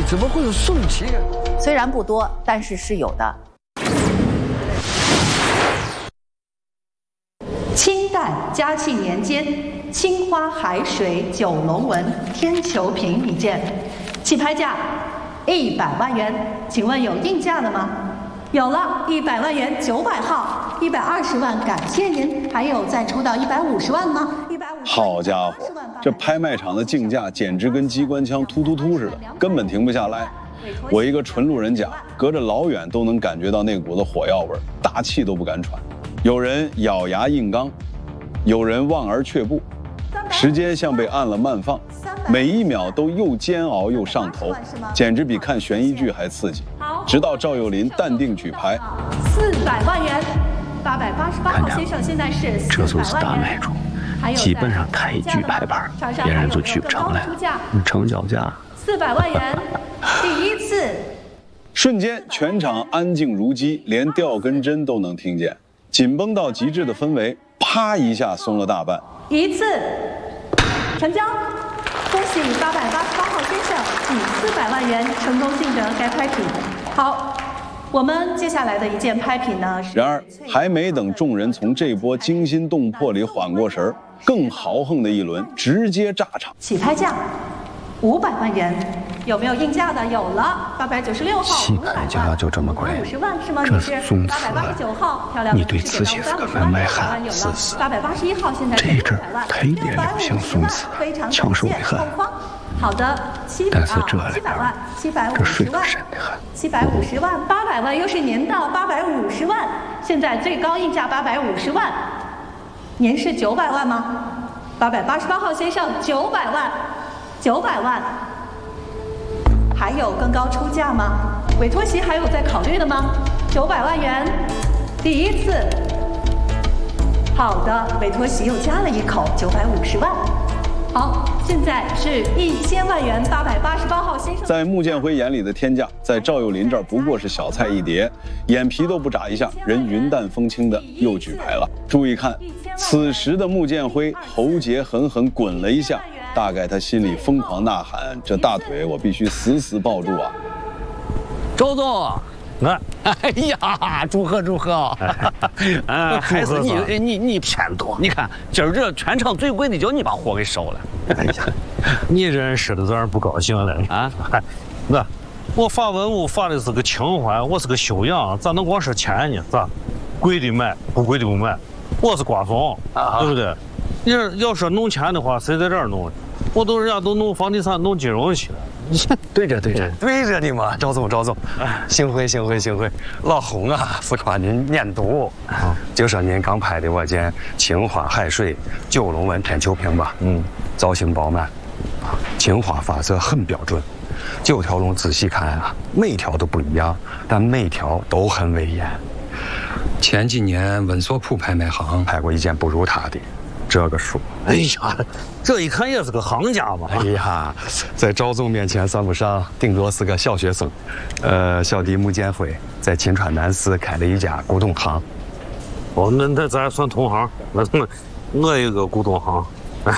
怎么会有宋琦啊？ 虽然不多，但是是有的。 清代嘉庆年间，青花海水九龙纹天球瓶一件，起拍价100万元，请问有应价的吗？有了，100万元900号，120万，感谢您。还有再出到150万吗？150万。 好家伙，这拍卖场的竞价简直跟机关枪突突突似的，根本停不下来。我一个纯路人甲，隔着老远都能感觉到那股子火药味，大气都不敢喘。有人咬牙硬刚，有人望而却步。时间像被按了慢放，每一秒都又煎熬又上头，简直比看悬疑剧还刺激。直到赵又林淡定举牌 ，400万元，888号先生现在是 400万元。这就是大卖主，基本上他一举牌牌，别人就举不成了。成交价 400万元，第一次。 瞬间，全场安静如鸡，连掉根针都能听见。紧绷到极致的氛围，啪一下松了大半。 一次成交，恭喜888号先生以400万元成功竞得该拍品。好，我们接下来的一件拍品呢是。 然而，还没等众人从这波惊心动魄里缓过神儿，更豪横的一轮直接炸场。 起拍价500万元，有没有应价的？有了，896号。 起拍价就这么贵 ？50万是吗？ 这是宗祠 889号，漂亮。 你对自己是个门外汉，思思。 881号现在这阵儿特别流行宗祠，抢手的很。 好的， 但是这里边这水万， 深的很。 750万，800万又是您的850万，现在最高应价850万，您是900万吗？888号先生900万，900万，还有更高出价吗？委托席还有在考虑的吗？900万元，第一次。好的，委托席又加了一口，950万。好，现在是1000万元，888号先生。 在穆建辉眼里的天价，在赵又林这儿不过是小菜一碟，眼皮都不眨一下，人云淡风轻的又举牌了。注意看，此时的穆建辉喉结狠狠滚了一下，大概他心里疯狂呐喊：这大腿我必须死死抱住啊！ 周总。哎呀，祝贺祝贺！还是你偏多。你看今儿这全场最贵的，就你把货给收了。哎呀， 你真是的，让人不高兴了啊！那我发文物发的是个情怀，我是个修养，咋能光说钱呢？咋？贵的买，不贵的不买。我是瓜怂，对不对？你要说弄钱的话，谁在这儿弄？我都人家都弄房地产、弄金融去了。 对着你嘛，赵总，幸会，老洪啊，不传您念读，就说您刚拍的我件青花海水9龙纹天球瓶吧，造型饱满，青花发色很标准，9条龙仔细看啊，每条都不一样，但每条都很威严。前几年文索普拍卖行拍过一件不如他的。这个数， 哎呀，这一看也是个行家嘛。 哎呀，在赵总面前算不上，顶多是个小学生。小弟穆建辉在秦川南市开了一家古董行。 哦，那咱算同行。我有个古董行。哎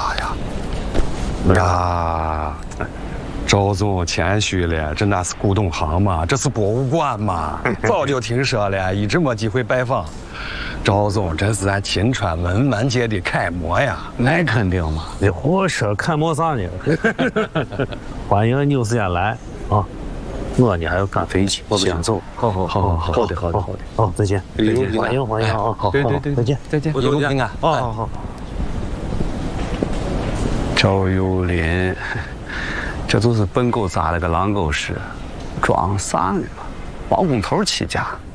呀，赵总谦虚了，这那是古董行嘛，这是博物馆嘛。早就听说了，一直没机会拜访。赵总真是咱秦川文玩界的楷模呀！ 那肯定嘛，你胡说楷模啥呢？欢迎你有时间来啊！我呢还要赶飞机，我不想走。好的，好，再见，欢迎啊！好，对，再见， 一路平安。 好。 赵又林，这就是笨狗砸了个狼狗屎，装啥呢？包工头起家。